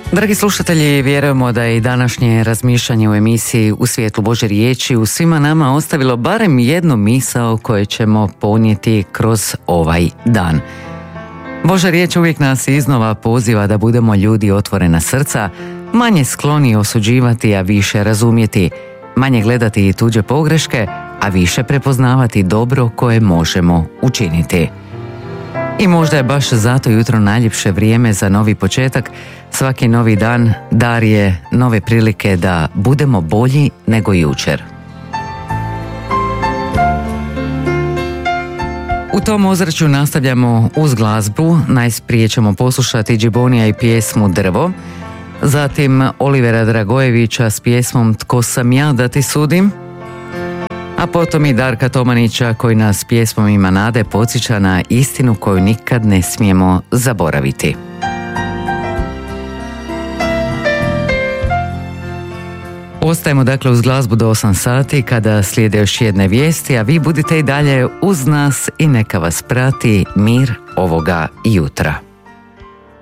Dragi slušatelji, vjerujemo da je i današnje razmišljanje u emisiji U svjetlu Božje riječi u svima nama ostavilo barem jednu misao koju ćemo ponijeti kroz ovaj dan. Božja riječ uvijek nas iznova poziva da budemo ljudi otvorena srca, manje skloni osuđivati, a više razumjeti, manje gledati tuđe pogreške, a više prepoznavati dobro koje možemo učiniti. I možda je baš zato jutro najljepše vrijeme za novi početak. Svaki novi dan dar je nove prilike da budemo bolji nego jučer. U tom ozračju nastavljamo uz glazbu. Najprije ćemo poslušati Džibonija i pjesmu Drvo, zatim Olivera Dragojevića s pjesmom Tko sam ja da ti sudim, a potom i Darka Tomanića koji nas pjesmom Ima nade podsjeća na istinu koju nikad ne smijemo zaboraviti. Ostajemo dakle uz glazbu do 8 sati kada slijede još jedne vijesti, a vi budite i dalje uz nas i neka vas prati mir ovoga jutra.